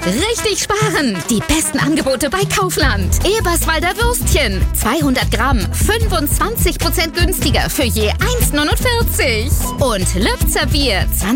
Richtig sparen! Die besten Angebote bei Kaufland. Eberswalder Würstchen. 200 Gramm. 25% günstiger für je 1,49. Und Lübzer Bier.